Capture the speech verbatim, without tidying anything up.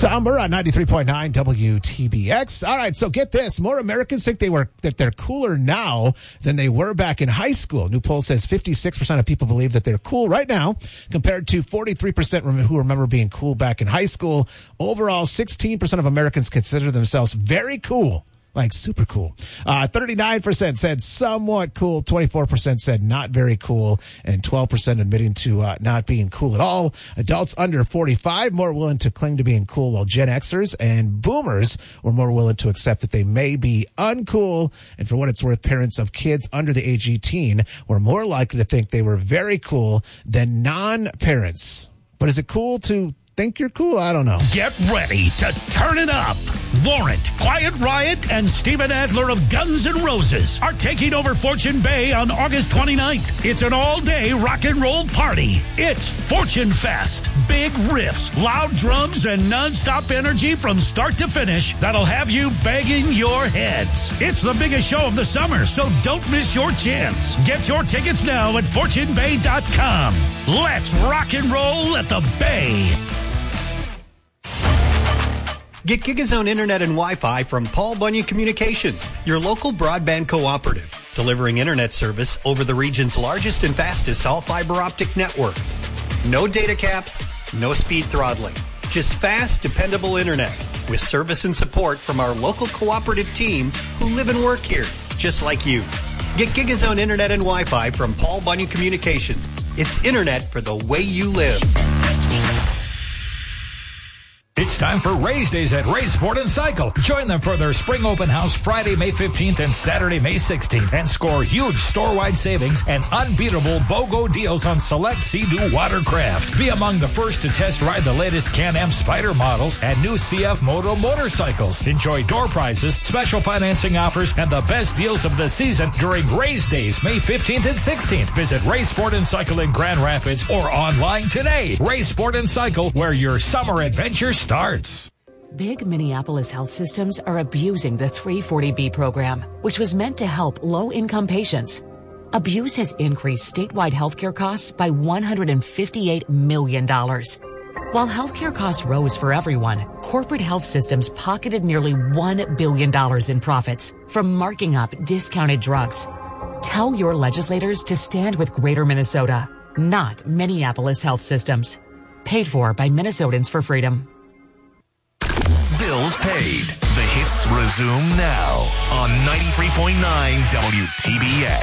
Somber on ninety-three point nine W T B X. All right, so get this. More Americans think they were that they're cooler now than they were back in high school. New poll says fifty-six percent of people believe that they're cool right now compared to forty-three percent who remember being cool back in high school. Overall, sixteen percent of Americans consider themselves very cool. Like super cool. Uh, thirty-nine percent said somewhat cool. twenty-four percent said not very cool. And twelve percent admitting to uh, not being cool at all. Adults under forty-five more willing to cling to being cool, while Gen Xers and Boomers were more willing to accept that they may be uncool. And for what it's worth, parents of kids under the age eighteen were more likely to think they were very cool than non-parents. But is it cool to think you're cool? I don't know. Get ready to turn it up. Warrant, Quiet Riot, and Steven Adler of Guns N' Roses are taking over Fortune Bay on August twenty-ninth. It's an all-day rock and roll party. It's Fortune Fest. Big riffs, loud drums, and non-stop energy from start to finish that'll have you banging your heads. It's the biggest show of the summer, so don't miss your chance. Get your tickets now at fortune bay dot com. Let's rock and roll at the Bay. Get GigaZone Internet and Wi-Fi from Paul Bunyan Communications, your local broadband cooperative, delivering internet service over the region's largest and fastest all-fiber optic network. No data caps, no speed throttling, just fast, dependable internet with service and support from our local cooperative team who live and work here, just like you. Get GigaZone Internet and Wi-Fi from Paul Bunyan Communications. It's internet for the way you live. It's time for Race Days at Ray Sport and Cycle. Join them for their spring open house Friday, May fifteenth and Saturday, May sixteenth, and score huge store-wide savings and unbeatable BOGO deals on select Sea-Doo watercraft. Be among the first to test ride the latest Can-Am Spyder models and new C F Moto motorcycles. Enjoy door prizes, special financing offers, and the best deals of the season during Race Days, May fifteenth and sixteenth. Visit Ray Sport and Cycle in Grand Rapids or online today. Ray Sport and Cycle, where your summer adventure starts. Big Minneapolis health systems are abusing the three forty B program, which was meant to help low-income patients. Abuse has increased statewide healthcare costs by one hundred fifty-eight million dollars. While healthcare costs rose for everyone, corporate health systems pocketed nearly one billion dollars in profits from marking up discounted drugs. Tell your legislators to stand with Greater Minnesota, not Minneapolis health systems. Paid for by Minnesotans for Freedom. Bills paid. The hits resume now on ninety-three point nine W T B X.